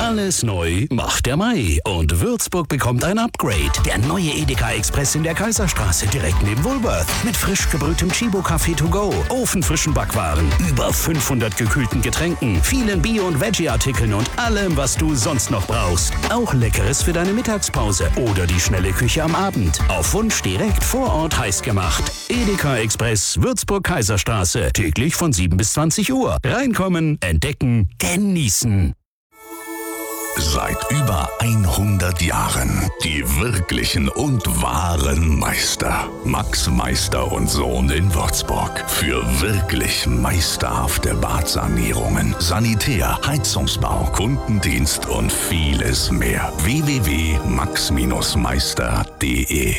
Alles neu macht der Mai und Würzburg bekommt ein Upgrade. Der neue Edeka Express in der Kaiserstraße direkt neben Woolworth. Mit frisch gebrühtem Chibo-Kaffee to go, ofenfrischen Backwaren, über 500 gekühlten Getränken, vielen Bio- und Veggie-Artikeln und allem, was du sonst noch brauchst. Auch Leckeres für deine Mittagspause oder die schnelle Küche am Abend. Auf Wunsch direkt vor Ort heiß gemacht. Edeka Express, Würzburg-Kaiserstraße. Täglich von 7 bis 20 Uhr. Reinkommen, entdecken, genießen. Seit über 100 Jahren die wirklichen und wahren Meister. Max Meister und Sohn in Würzburg. Für wirklich meisterhafte Badsanierungen, Sanitär, Heizungsbau, Kundendienst und vieles mehr. www.max-meister.de.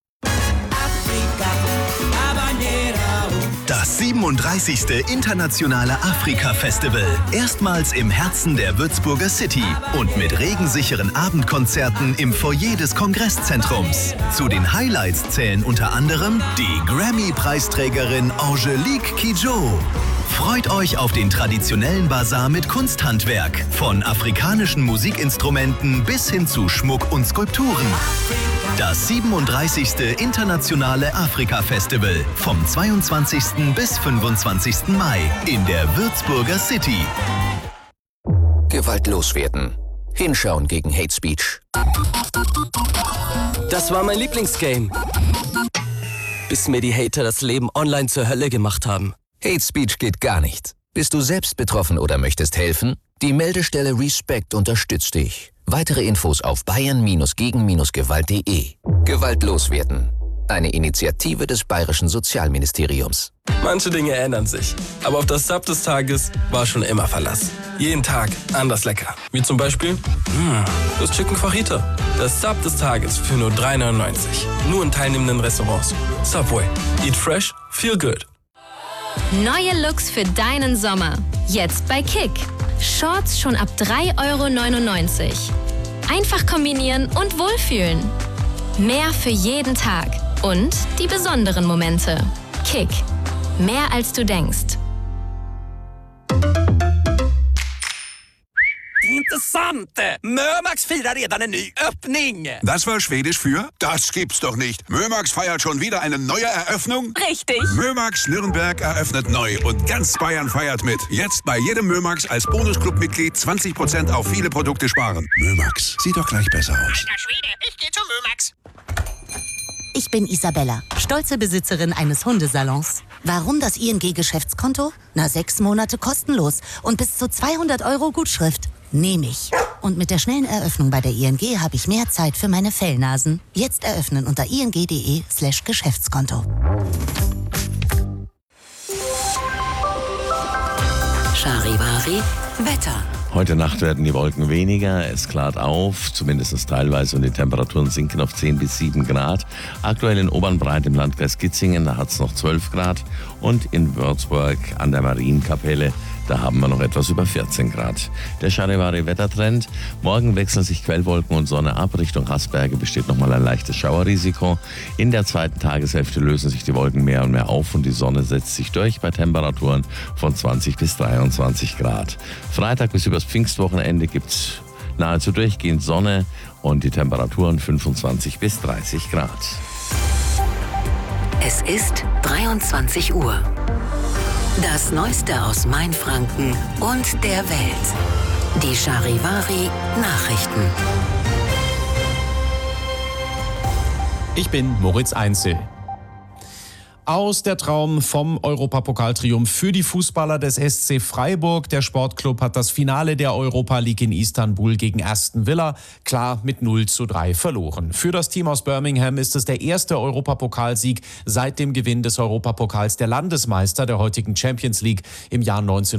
Das 37. Internationale Afrika-Festival. Erstmals im Herzen der Würzburger City und mit regensicheren Abendkonzerten im Foyer des Kongresszentrums. Zu den Highlights zählen unter anderem die Grammy-Preisträgerin Angelique Kidjo. Freut euch auf den traditionellen Basar mit Kunsthandwerk. Von afrikanischen Musikinstrumenten bis hin zu Schmuck und Skulpturen. Das 37. Internationale Afrika-Festival vom 22. bis 25. Mai in der Würzburger City. Gewaltlos werden. Hinschauen gegen Hate Speech. Das war mein Lieblingsgame. Bis mir die Hater das Leben online zur Hölle gemacht haben. Hate Speech geht gar nicht. Bist du selbst betroffen oder möchtest helfen? Die Meldestelle Respect unterstützt dich. Weitere Infos auf bayern-gegen-gewalt.de. Gewaltlos werden. Eine Initiative des Bayerischen Sozialministeriums. Manche Dinge ändern sich, aber auf das Sub des Tages war schon immer Verlass. Jeden Tag anders lecker. Wie zum Beispiel das Chicken Fajita. Das Sub des Tages für nur 3,99. Nur in teilnehmenden Restaurants. Subway. Eat fresh, feel good. Neue Looks für deinen Sommer. Jetzt bei Kick. Shorts schon ab 3,99 €. Einfach kombinieren und wohlfühlen. Mehr für jeden Tag. Und die besonderen Momente. Kick. Mehr als du denkst. Intressant! Mömax firar redan en ny öppning. Das war Schwedisch für? Das gibt's doch nicht. Mömax feiert schon wieder eine neue Eröffnung? Richtig. Mömax Nürnberg eröffnet neu und ganz Bayern feiert mit. Jetzt bei jedem Mömax als Bonusclub-Mitglied 20% auf viele Produkte sparen. Mömax, sieht doch gleich besser aus. Alter Schwede, ich geh zu Mömax. Ich bin Isabella, stolze Besitzerin eines Hundesalons. Warum das ING-Geschäftskonto? 6 Monate kostenlos und bis zu 200 € Gutschrift. Nehme ich. Und mit der schnellen Eröffnung bei der ING habe ich mehr Zeit für meine Fellnasen. Jetzt eröffnen unter ing.de/Geschäftskonto. Charivari Wetter. Heute Nacht werden die Wolken weniger, es klart auf, zumindest teilweise, und die Temperaturen sinken auf 10 bis 7 Grad. Aktuell in Obernbreit im Landkreis Kitzingen, da hat es noch 12 Grad. Und in Würzburg an der Marienkapelle, da haben wir noch etwas über 14 Grad. Der Charivari-Wettertrend: Morgen wechseln sich Quellwolken und Sonne ab. Richtung Haßberge besteht nochmal ein leichtes Schauerrisiko. In der zweiten Tageshälfte lösen sich die Wolken mehr und mehr auf und die Sonne setzt sich durch bei Temperaturen von 20 bis 23 Grad. Freitag bis übers Pfingstwochenende gibt es nahezu durchgehend Sonne und die Temperaturen 25 bis 30 Grad. Es ist 23 Uhr. Das Neueste aus Mainfranken und der Welt. Die Charivari Nachrichten. Ich bin Moritz Einzel. Aus der Traum vom Europapokaltriumph für die Fußballer des SC Freiburg. Der Sportclub hat das Finale der Europa League in Istanbul gegen Aston Villa klar mit 0:3 verloren. Für das Team aus Birmingham ist es der erste Europapokalsieg seit dem Gewinn des Europapokals der Landesmeister der heutigen Champions League im Jahr